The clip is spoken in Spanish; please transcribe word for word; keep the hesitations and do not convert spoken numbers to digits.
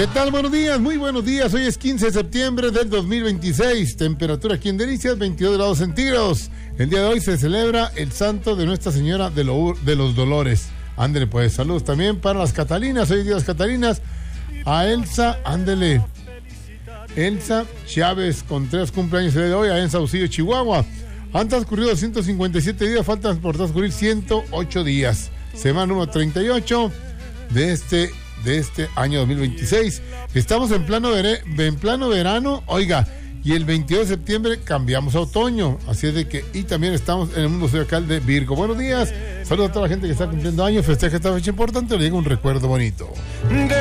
¿Qué tal? Buenos días, muy buenos días. Hoy es quince de septiembre del dos mil veintiséis. Temperatura aquí en Delicias, veintidós grados centígrados. El día de hoy se celebra el santo de Nuestra Señora de, lo, de los Dolores. Ándele pues, saludos también para las Catalinas. Hoy es día de las Catalinas. A Elsa, ándele. Elsa Chávez Contreras cumpleaños el día de hoy, a en Saucillo, Chihuahua. Han transcurrido ciento cincuenta y siete días, faltan por transcurrir ciento ocho días. Semana número treinta y ocho de este de este año dos mil veintiséis. Estamos en plano, vere, en plano verano, oiga, y el veintidós de septiembre cambiamos a otoño, así es de que, y también estamos en el mundo zodiacal de Virgo. Buenos días, saludos a toda la gente que está cumpliendo años, festeja esta fecha importante, le digo un recuerdo bonito.